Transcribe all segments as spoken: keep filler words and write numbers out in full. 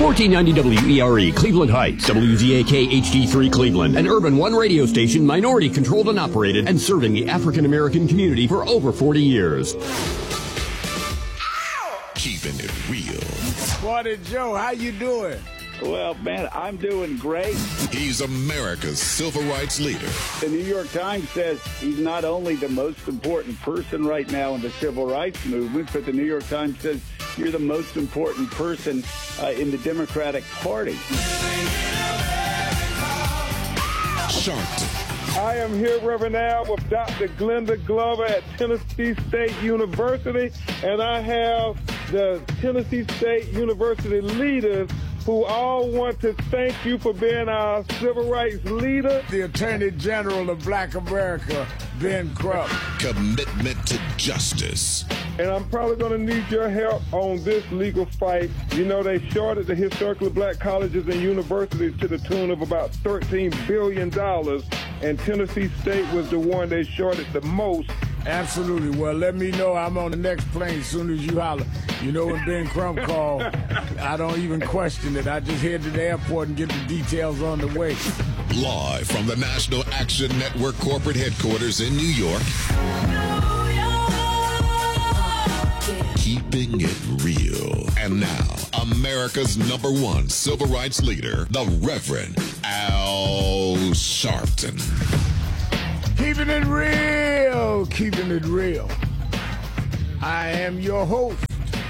fourteen ninety W E R E, Cleveland Heights, W Z A K H D three Cleveland, an Urban One radio station, minority controlled and operated, and serving the African American community for over forty years. Keeping it real. Morning, Joe. How you doing? Well, man, I'm doing great. He's America's civil rights leader. The New York Times says he's not only the most important person right now in the civil rights movement, but the New York Times says you're the most important person uh, in the Democratic Party. Sharpton. I am here, Reverend Al, with Doctor Glenda Glover at Tennessee State University, and I have the Tennessee State University leaders who all want to thank you for being our civil rights leader. The Attorney General of Black America, Ben Crump. Commitment to justice. And I'm probably going to need your help on this legal fight. You know, they shorted the historically black colleges and universities to the tune of about thirteen billion dollars, and Tennessee State was the one they shorted the most. Absolutely. Well, let me know. I'm on the next plane as soon as you holler. You know, when Ben Crump called, I don't even question it. I just head to the airport and get the details on the way. Live from the National Action Network corporate headquarters in New York. Keeping it real. And now, America's number one civil rights leader, the Reverend Al Sharpton. Keeping it real, keeping it real. I am your host,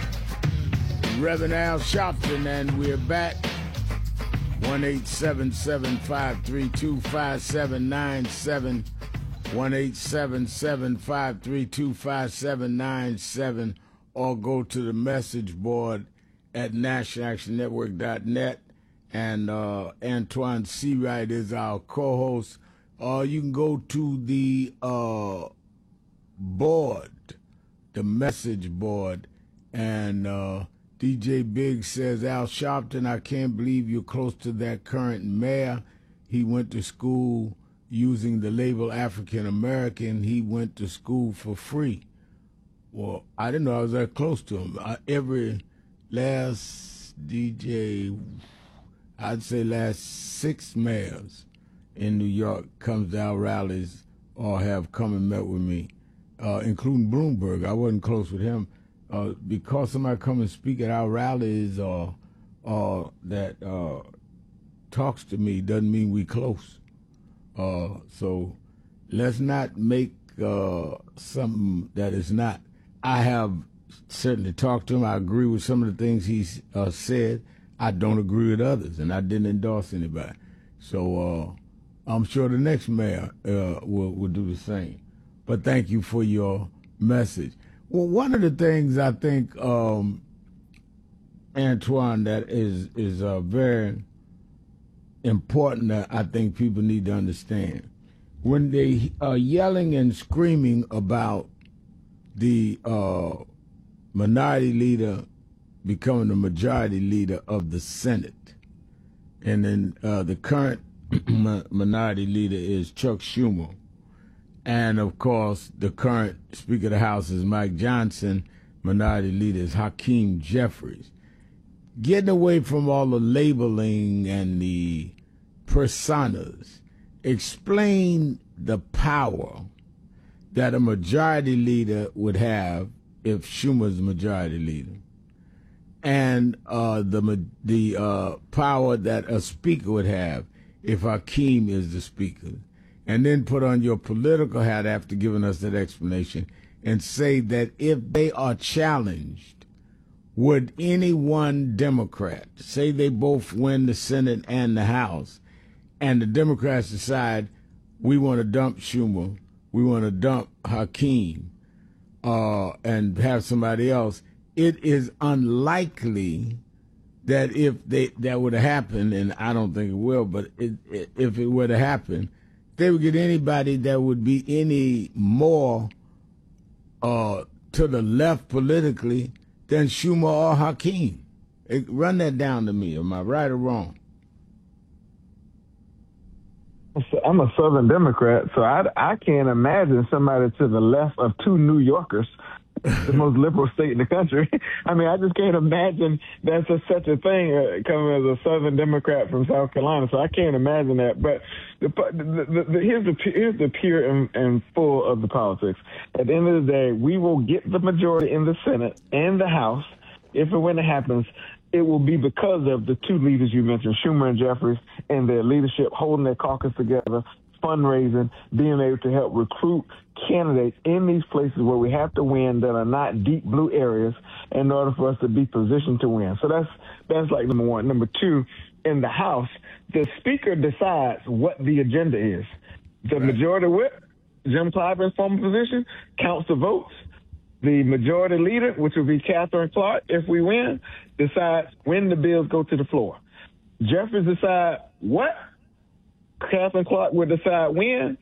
Reverend Al Sharpton, and we're back. one eight seven seven, five three two, five seven nine seven. one eight seven seven, five three two, five seven nine seven. Or go to the message board at national action network dot net. And uh, Antoine Seawright is our co-host. Or you can go to the uh, board, the message board, and uh, D J Biggs says, Al Sharpton, I can't believe you're close to that current mayor. He went to school using the label African American. He went to school for free. Well, I didn't know I was that close to him. I, every last D J, I'd say last six mayors in New York comes to our rallies or have come and met with me, uh, including Bloomberg. I wasn't close with him. Uh, because somebody come and speak at our rallies or uh, that uh, talks to me doesn't mean we close. Uh, so let's not make uh, something that is not. I have certainly talked to him. I agree with some of the things he's uh, said. I don't agree with others, and I didn't endorse anybody. So uh, I'm sure the next mayor uh, will, will do the same. But thank you for your message. Well, one of the things I think, um, Antoine, that is is uh, very important that I think people need to understand. When they are yelling and screaming about the uh, minority leader becoming the majority leader of the Senate, and then uh, the current minority leader is Chuck Schumer, and of course the current Speaker of the House is Mike Johnson, minority leader is Hakeem Jeffries. Getting away from all the labeling and the personas, explain the power that a majority leader would have if Schumer's the majority leader, and uh, the the uh, power that a speaker would have if Hakeem is the speaker. And then put on your political hat after giving us that explanation and say that if they are challenged, would any one Democrat, say they both win the Senate and the House, and the Democrats decide we want to dump Schumer, we want to dump Hakeem, uh, and have somebody else, it is unlikely that if they that would have happened, and I don't think it will, but it, it, if it were to happen, they would get anybody that would be any more uh, to the left politically than Schumer or Hakeem. It, run that down to me. Am I right or wrong? I'm a Southern Democrat, so I, I can't imagine somebody to the left of two New Yorkers the most liberal state in the country. I mean, I just can't imagine that's a, such a thing uh, coming as a Southern Democrat from South Carolina. So I can't imagine that. But the, the, the, the, here's the here's the pure and, and full of the politics. At the end of the day, we will get the majority in the Senate and the House. If and when it happens, it will be because of the two leaders you mentioned, Schumer and Jeffries, and their leadership holding their caucus together, fundraising, being able to help recruit candidates in these places where we have to win that are not deep blue areas in order for us to be positioned to win. So that's that's like number one. Number two, in the House, the Speaker decides what the agenda is. The right. Majority Whip, Jim Clyburn's former position, counts the votes. The Majority Leader, which will be Catherine Clark, if we win, decides when the bills go to the floor. Jeffries decides what? Catherine Clark would decide when.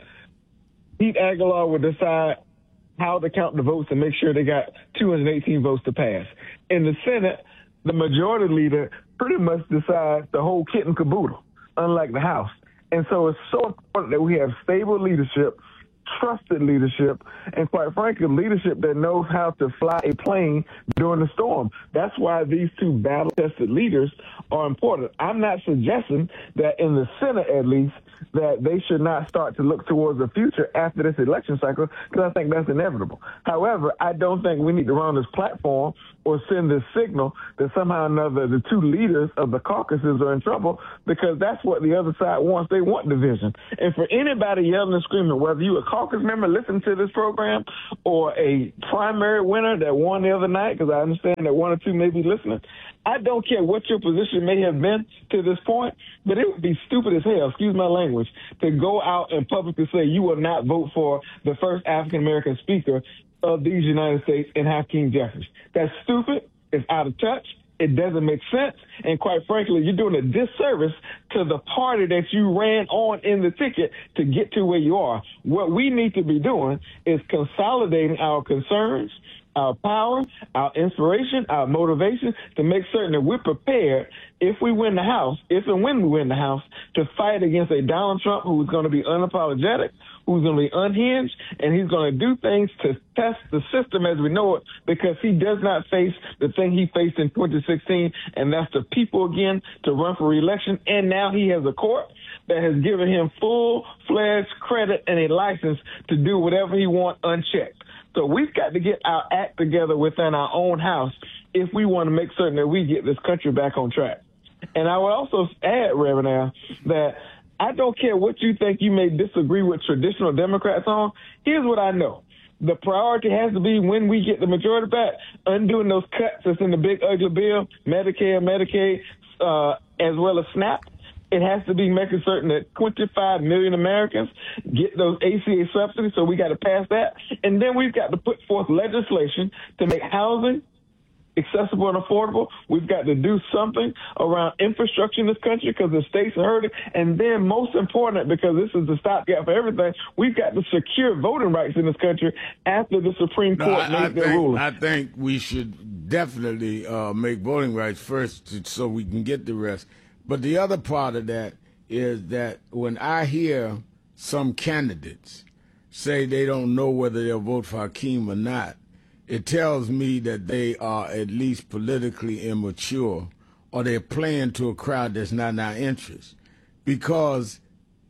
Pete Aguilar would decide how to count the votes and make sure they got two hundred eighteen votes to pass. In the Senate, the Majority Leader pretty much decides the whole kit and caboodle, unlike the House. And so it's so important that we have stable leadership, trusted leadership, and quite frankly, leadership that knows how to fly a plane during the storm. That's why these two battle-tested leaders are important. I'm not suggesting that in the Senate, at least, that they should not start to look towards the future after this election cycle, because I think that's inevitable. However, I don't think we need to run this platform or send this signal that somehow or another the two leaders of the caucuses are in trouble, because that's what the other side wants. They want division. And for anybody yelling and screaming, whether you a caucus member listening to this program or a primary winner that won the other night, because I understand that one or two may be listening, I don't care what your position may have been to this point, but it would be stupid as hell, excuse my language, to go out and publicly say you will not vote for the first African-American speaker of these United States in Hakeem Jeffries. That's stupid. It's out of touch. It doesn't make sense. And quite frankly, you're doing a disservice to the party that you ran on in the ticket to get to where you are. What we need to be doing is consolidating our concerns, our power, our inspiration, our motivation to make certain that we're prepared if we win the House, if and when we win the House, to fight against a Donald Trump who is going to be unapologetic, who's going to be unhinged, and he's going to do things to test the system as we know it, because he does not face the thing he faced in twenty sixteen, and that's the people again to run for re-election. And now he has a court that has given him full-fledged credit and a license to do whatever he wants unchecked. So we've got to get our act together within our own house if we want to make certain that we get this country back on track. And I would also add, Reverend Al, that I don't care what you think you may disagree with traditional Democrats on. Here's what I know. The priority has to be, when we get the majority back, undoing those cuts that's in the big ugly bill, Medicare, Medicaid, uh, as well as SNAP. It has to be making certain that twenty-five million Americans get those A C A subsidies, so we got to pass that. And then we've got to put forth legislation to make housing accessible and affordable. We've got to do something around infrastructure in this country because the states are hurting. And then most important, because this is the stopgap for everything, we've got to secure voting rights in this country after the Supreme Court no, I, made I their think, ruling. I think we should definitely uh, make voting rights first to, so we can get the rest. But the other part of that is that when I hear some candidates say they don't know whether they'll vote for Hakeem or not, it tells me that they are at least politically immature, or they're playing to a crowd that's not in our interest. Because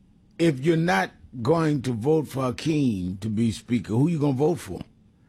if you're not going to vote for Hakeem to be Speaker, who are you going to vote for?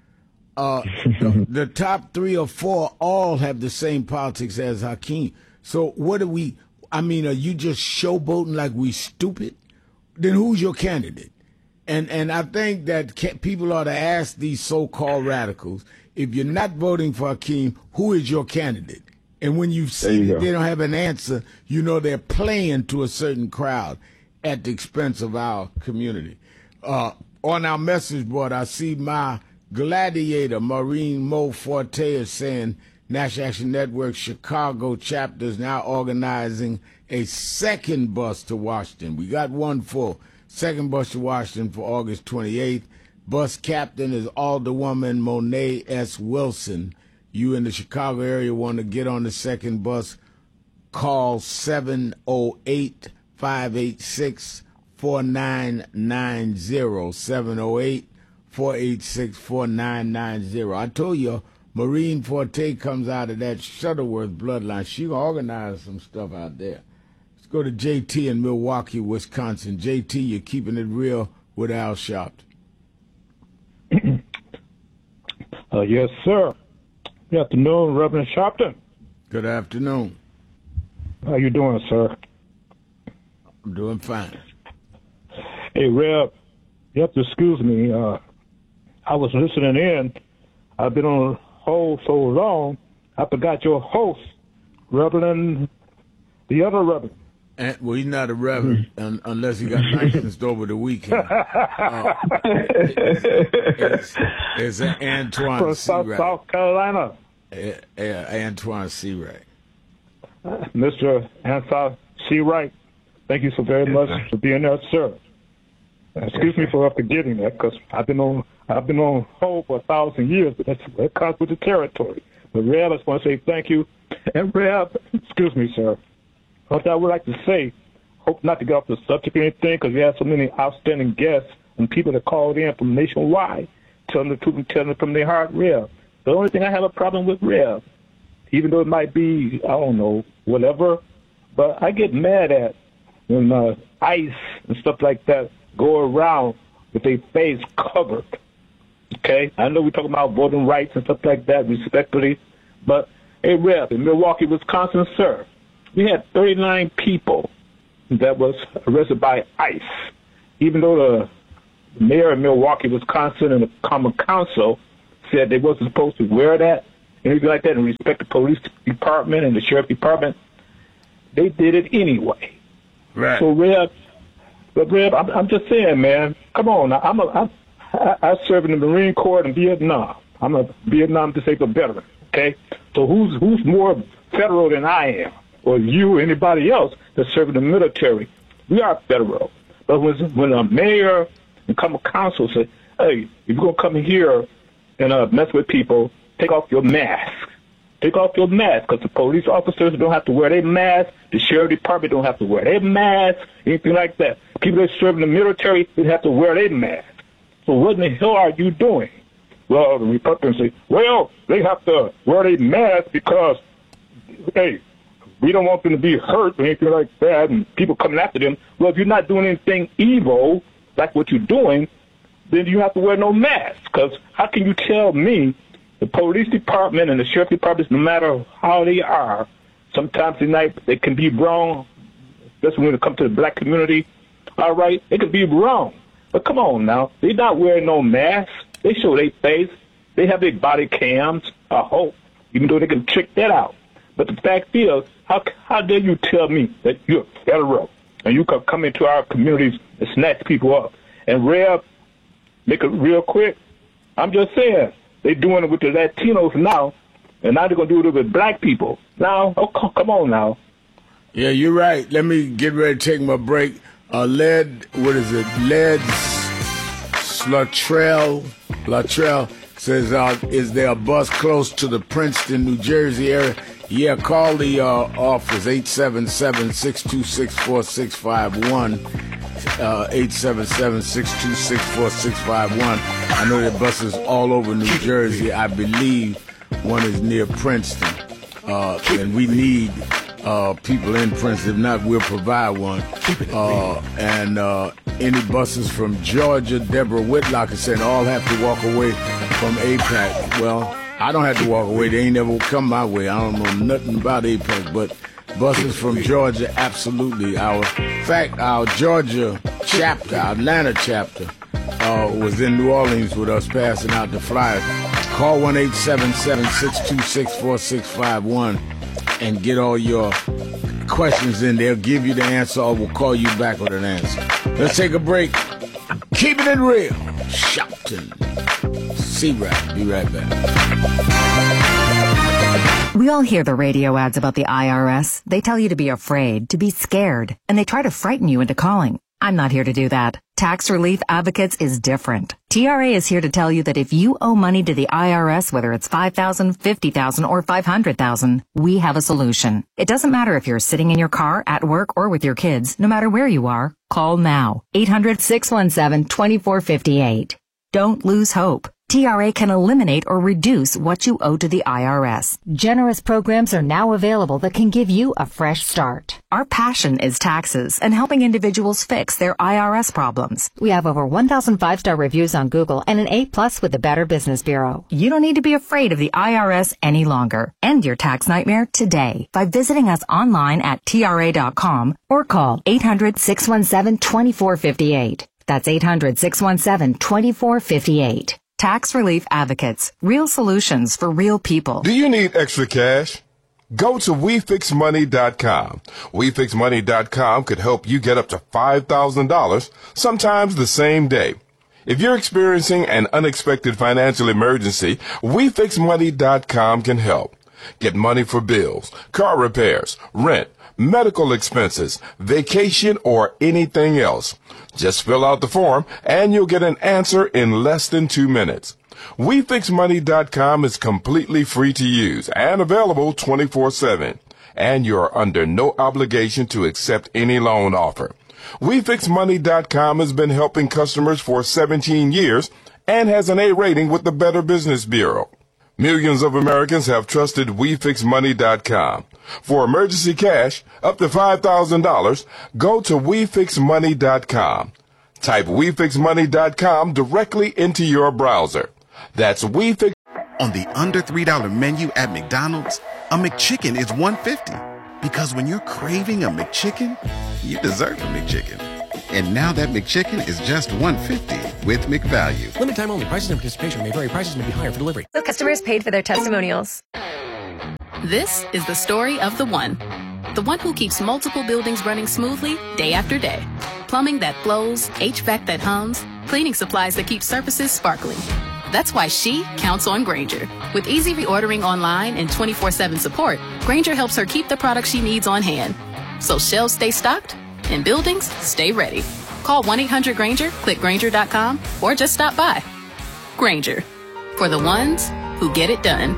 Uh, the, the top three or four all have the same politics as Hakeem. So what do we, I mean, are you just showboating like we stupid? Then who's your candidate? And and I think that people ought to ask these so-called radicals, if you're not voting for Hakeem, who is your candidate? And when you see you that go. they don't have an answer, you know they're playing to a certain crowd at the expense of our community. Uh, on our message board, I see my gladiator, Maureen Mo Forte, is saying National Action Network Chicago chapter is now organizing a second bus to Washington. We got one full. Second bus to Washington for August twenty-eighth. Bus captain is Alderwoman Monet S. Wilson. You in the Chicago area want to get on the second bus, call seven oh eight, five eight six, four nine nine zero, seven oh eight, four eight six, four nine nine zero. I told you, Maureen Forte comes out of that Shuttleworth bloodline. She organized some stuff out there. Let's go to J T in Milwaukee, Wisconsin. J T, you're keeping it real with Al Sharpton. uh, yes, sir. Good afternoon, Reverend Sharpton. Good afternoon. How you doing, sir? I'm doing fine. Hey, Rev, you have to excuse me. Uh, I was listening in. I've been on hold so long, I forgot your host, Reverend, the other Reverend. And, well, he's not a reverend un, unless he got licensed over the weekend. Uh, it's, it's Antoine From South, South Carolina. Yeah, yeah, Antoine Seawright. Uh, Mister Antoine Seawright, thank you so very much for being there, sir. Excuse me for forgetting that, because I've been on I've been on hold for a thousand years, but that's, that comes with the territory. But Rev, I just want to say thank you. And Rev, excuse me, sir. What I would like to say, hope not to get off the subject or anything, because we have so many outstanding guests and people that called in from nationwide, telling the truth and telling it from their heart, Rev. The only thing I have a problem with, Rev, even though it might be, I don't know, whatever, but I get mad at when uh, ICE and stuff like that go around with their face covered. Okay? I know we're talking about voting rights and stuff like that, respectfully, but, hey, Rev, in Milwaukee, Wisconsin, sir, we had thirty-nine people that was arrested by ICE, even though the mayor of Milwaukee, Wisconsin, and the Common Council said they wasn't supposed to wear that, anything like that, and respect the police department and the sheriff department. They did it anyway. Right. So, Rev, but Rev, I'm, I'm just saying, man, come on. Now, I'm a, I'm, I, I served in the Marine Corps in Vietnam. I'm a Vietnam disabled veteran, okay? So who's who's more federal than I am, or you or anybody else that's serving the military? We are federal. But when, when a mayor and common council say, hey, if you're going to come here and uh, mess with people, take off your mask. Take off your mask, because the police officers don't have to wear their mask. The sheriff department don't have to wear their mask, anything like that. People that serve in the military, they have to wear their mask. So what in the hell are you doing? Well, the Republicans say, well, they have to wear their mask because, hey, we don't want them to be hurt or anything like that, and people coming after them. Well, if you're not doing anything evil, like what you're doing, then you have to wear no mask. Because how can you tell me the police department and the sheriff department, no matter how they are, sometimes they, might, they can be wrong, especially when it comes to the black community. All right, they can be wrong. But come on now, they're not wearing no mask. They show their face. They have their body cams, I hope, even though they can trick that out. But the fact is, how how dare you tell me that you're federal and you can come into our communities and snatch people up? And Rev, make it real quick, I'm just saying, they're doing it with the Latinos now, and now they're going to do it with black people. Now, oh, come on now. Yeah, you're right. Let me get ready to take my break. Uh, Led, what is it? Led Latrell, Latrell says, uh, is there a bus close to the Princeton, New Jersey area? Yeah, call the uh, office, eight seven seven, six two six, four six five one. Uh, eight seven seven, six two six, four six five one. I know there are buses all over New Jersey. I believe one is near Princeton. Uh, and we need uh, people in Princeton. If not, we'll provide one. Uh, and uh, any buses from Georgia, Deborah Whitlock is saying all have to walk away from A PAC. Well, I don't have to walk away. They ain't never come my way. I don't know nothing about A PAC, but buses from Georgia, absolutely. Our, in fact, our Georgia chapter, our Atlanta chapter, uh, was in New Orleans with us passing out the flyers. Call one eight seven seven, six two six, four six five one and get all your questions in. They'll give you the answer or we'll call you back with an answer. Let's take a break. Keeping it real. Sharpton. C-Rap. Be right back. We all hear the radio ads about the I R S. They tell you to be afraid, to be scared, and they try to frighten you into calling. I'm not here to do that. Tax Relief Advocates is different. T R A is here to tell you that if you owe money to the I R S, whether it's five thousand dollars, fifty thousand dollars, or five hundred thousand dollars, we have a solution. It doesn't matter if you're sitting in your car, at work, or with your kids. No matter where you are, call now. eight hundred, six one seven, two four five eight. Don't lose hope. T R A can eliminate or reduce what you owe to the I R S. Generous programs are now available that can give you a fresh start. Our passion is taxes and helping individuals fix their I R S problems. We have over one thousand five-star reviews on Google and an A plus with the Better Business Bureau. You don't need to be afraid of the I R S any longer. End your tax nightmare today by visiting us online at T R A dot com or call eight hundred, six one seven, two four five eight. That's eight hundred, six one seven, two four five eight. Tax Relief Advocates. Real solutions for real people. Do you need extra cash? Go to we fix money dot com. we fix money dot com could help you get up to five thousand dollars, sometimes the same day. If you're experiencing an unexpected financial emergency, we fix money dot com can help. Get money for bills, car repairs, rent, medical expenses, vacation, or anything else. Just fill out the form and you'll get an answer in less than two minutes. we fix money dot com is completely free to use and available twenty-four seven. And you're under no obligation to accept any loan offer. we fix money dot com has been helping customers for seventeen years and has an A rating with the Better Business Bureau. Millions of Americans have trusted we fix money dot com. For emergency cash, up to five thousand dollars, go to we fix money dot com. Type we fix money dot com directly into your browser. That's WeFix. On the under three dollar menu at McDonald's, a McChicken is one dollar fifty. Because when you're craving a McChicken, you deserve a McChicken. And now that McChicken is just one dollar fifty with McValue. Limited time only. Prices and participation may vary. Prices may be higher for delivery. So customers paid for their testimonials. This is the story of the one. The one who keeps multiple buildings running smoothly day after day. Plumbing that flows, H V A C that hums, cleaning supplies that keep surfaces sparkling. That's why she counts on Grainger. With easy reordering online and twenty-four seven support, Grainger helps her keep the products she needs on hand. So shelves stay stocked and buildings stay ready. Call one eight hundred Grainger, click Grainger dot com, or just stop by. Grainger, for the ones who get it done.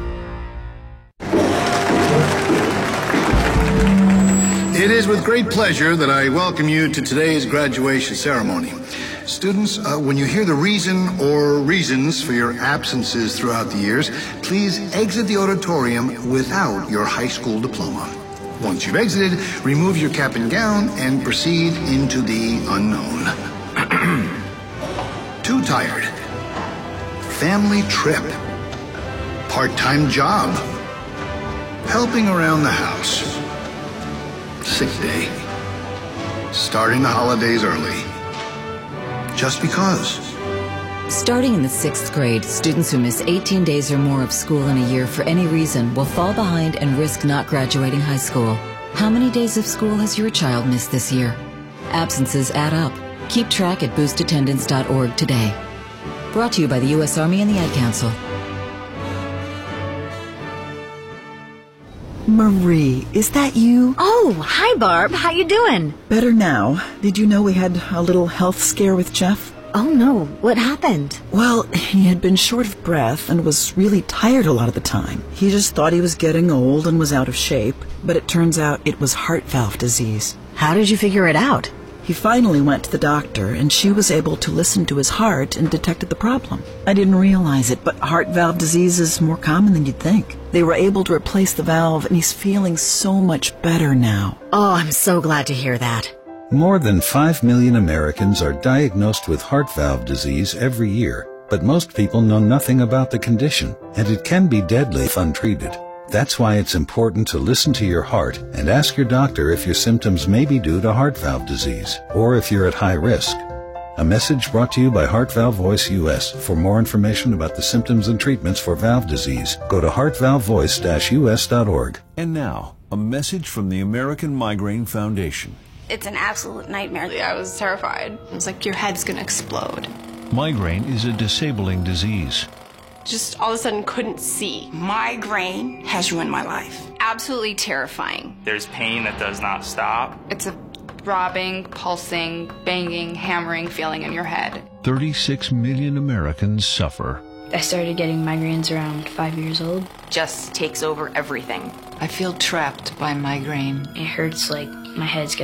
It is with great pleasure that I welcome you to today's graduation ceremony. Students, uh, when you hear the reason or reasons for your absences throughout the years, please exit the auditorium without your high school diploma. Once you've exited, remove your cap and gown and proceed into the unknown. Too tired. Family trip. Part-time job. Helping around the house. Sick day. Starting the holidays early. Just because. Starting in the sixth grade, students who miss eighteen days or more of school in a year for any reason will fall behind and risk not graduating high school. How many days of school has your child missed this year? Absences add up. Keep track at boost attendance dot org today. Brought to you by the U S Army and the Ad Council. Marie, is that you? Oh, hi Barb. How you doing? Better now. Did you know we had a little health scare with Jeff? Oh no, what happened? Well, he had been short of breath and was really tired a lot of the time. He just thought he was getting old and was out of shape, but it turns out it was heart valve disease. How did you figure it out? He finally went to the doctor, and she was able to listen to his heart and detected the problem. I didn't realize it, but heart valve disease is more common than you'd think. They were able to replace the valve, and he's feeling so much better now. Oh, I'm so glad to hear that. More than five million Americans are diagnosed with heart valve disease every year, but most people know nothing about the condition, and it can be deadly if untreated. That's why it's important to listen to your heart and ask your doctor if your symptoms may be due to heart valve disease or if you're at high risk. A message brought to you by Heart Valve Voice U S. For more information about the symptoms and treatments for valve disease, go to heart valve voice dash U S dot org. And now, a message from the American Migraine Foundation. It's an absolute nightmare. I was terrified. It was like your head's going to explode. Migraine is a disabling disease. Just all of a sudden couldn't see. Migraine has ruined my life. Absolutely terrifying. There's pain that does not stop. It's a throbbing, pulsing, banging, hammering feeling in your head. thirty-six million Americans suffer. I started getting migraines around five years old. Just takes over everything. I feel trapped by migraine. It hurts like my head's gonna like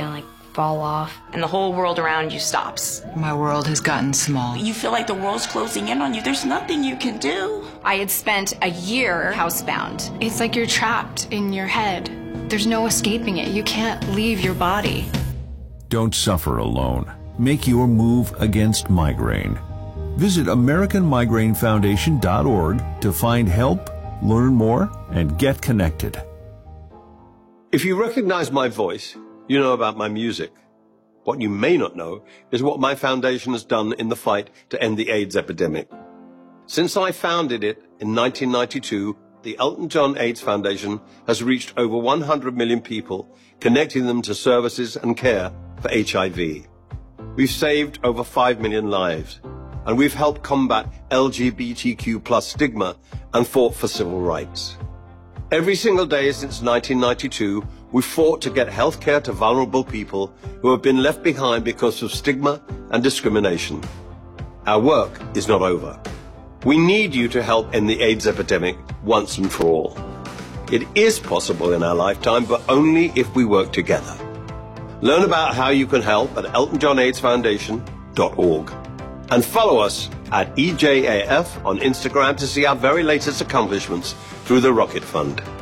fall off, and the whole world around you stops. My world has gotten small. You feel like the world's closing in on you. There's nothing you can do. I had spent a year housebound. It's like you're trapped in your head. There's no escaping it. You can't leave your body. Don't suffer alone. Make your move against migraine. Visit American Migraine Foundation dot org to find help, learn more, and get connected. If you recognize my voice, you know about my music. What you may not know is what my foundation has done in the fight to end the AIDS epidemic. Since I founded it in nineteen ninety-two, the Elton John AIDS Foundation has reached over one hundred million people, connecting them to services and care for H I V. We've saved over five million lives, and we've helped combat L G B T Q plus stigma and fought for civil rights. Every single day since nineteen ninety-two, we've fought to get health care to vulnerable people who have been left behind because of stigma and discrimination. Our work is not over. We need you to help end the AIDS epidemic once and for all. It is possible in our lifetime, but only if we work together. Learn about how you can help at Elton John AIDS Foundation dot org. And follow us at E J A F on Instagram to see our very latest accomplishments through the Rocket Fund.